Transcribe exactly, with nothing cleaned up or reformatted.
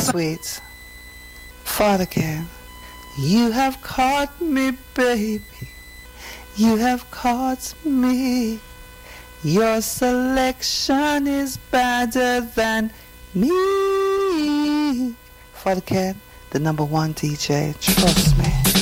sweet. Father Ken, you have caught me, baby. You have caught me. Your selection is better than me. Father Ken, the number one D J, trust me.